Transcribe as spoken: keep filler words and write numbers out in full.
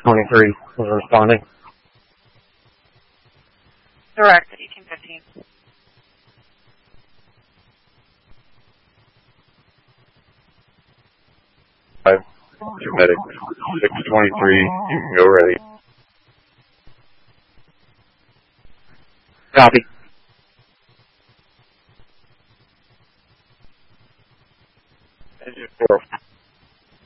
twenty-three was responding. Direct, eighteen fifteen. Five, medic, six twenty-three, you can go ready. Copy.